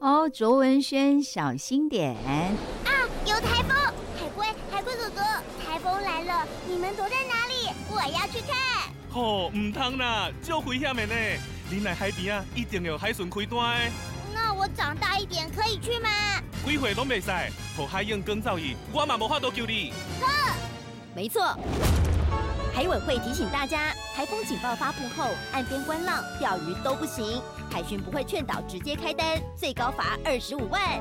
哦，卓文萱，小心点！ 啊，有台风！海龟哥哥，台风来了，你们躲在哪里？我要去看。 哦，唔通啦，足危险的呢！恁来海边啊，一定要海巡开单的。 那我长大一点可以去吗？ 几岁拢袂使，和海燕更造诣，我嘛无法度救你。 没错。海委会提醒大家，台风警报发布后，岸边观浪、钓鱼都不行，海巡不会劝导直接开单，最高罚25万。